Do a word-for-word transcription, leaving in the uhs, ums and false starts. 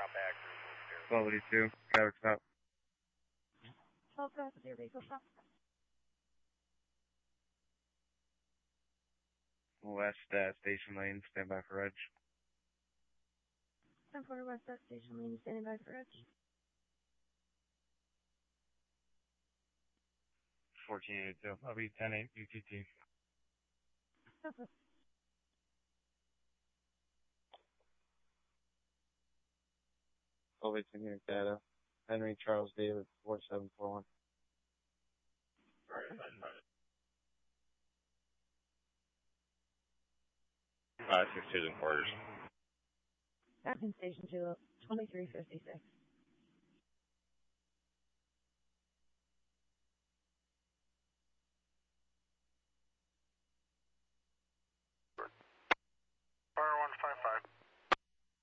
twelve eighty-two, traffic stop. twelve passenger vehicle stop. West uh, Station Lane, stand by for Reg. ten four West at Station Lane, standing by for Reg. fourteen eighty-two, I'll be ten eight U T T. Okay. twelve eighteen unit data. Henry Charles David, four seven four one. Five six two and quarters. Back in Station two, twenty-three fifty-six.